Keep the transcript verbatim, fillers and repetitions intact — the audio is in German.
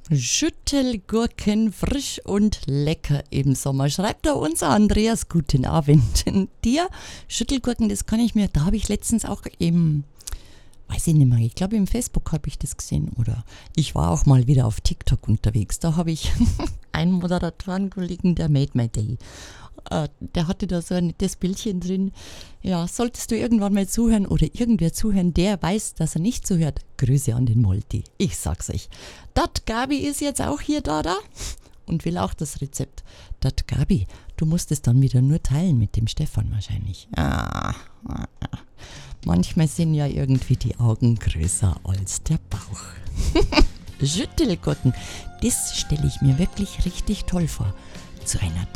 Schüttelgurken frisch und lecker im Sommer. Schreibt da unser Andreas, guten Abend dir. Schüttelgurken, das kann ich mir, da habe ich letztens auch im, weiß ich nicht mehr, ich glaube im Facebook habe ich das gesehen oder ich war auch mal wieder auf TikTok unterwegs. Da habe ich einen Moderatorenkollegen, der Made My Day. Äh, der hatte da so ein nettes Bildchen drin. Ja, solltest du irgendwann mal zuhören oder irgendwer zuhören, der weiß, dass er nicht zuhört, Grüße an den Molti. Ich sag's euch. Dat Gabi ist jetzt auch hier da, da und will auch das Rezept. Dat Gabi, du musst es dann wieder nur teilen mit dem Stefan wahrscheinlich. Ah, ah, ah. Manchmal sind ja irgendwie die Augen größer als der Bauch. Schüttelgurken, das stelle ich mir wirklich richtig toll vor. Zu einer